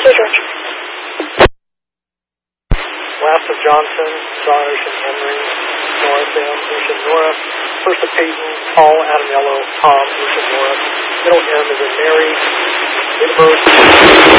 George. Last of Johnson, John Ocean Henry, Nora Sam, Ocean Nora, first of Peyton, Paul, Adam Yellow, Tom, Ocean Nora, middle M is in Mary, Midverse.